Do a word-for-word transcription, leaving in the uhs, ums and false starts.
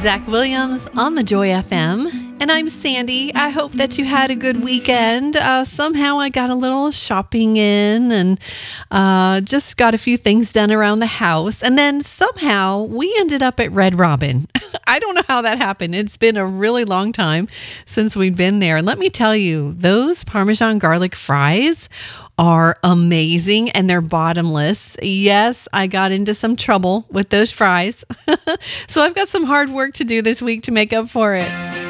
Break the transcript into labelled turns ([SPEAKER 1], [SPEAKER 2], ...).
[SPEAKER 1] Zach Williams on the Joy F M. And I'm Sandy. I hope that you had a good weekend. Uh, somehow I got a little shopping in and uh, just got a few things done around the house. And then somehow we ended up at Red Robin. I don't know how that happened. It's been a really long time since we've been there. And let me tell you, those Parmesan garlic fries are amazing and they're bottomless. Yes, I got into some trouble with those fries. So I've got some hard work to do this week to make up for it.